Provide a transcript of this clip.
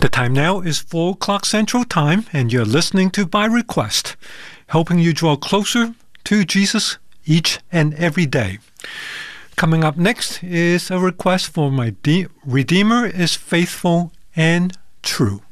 The time now is 4 o'clock Central Time, and you're listening to By Request, helping you draw closer to Jesus each and every day. Coming up next is a request for my Redeemer is faithful and true.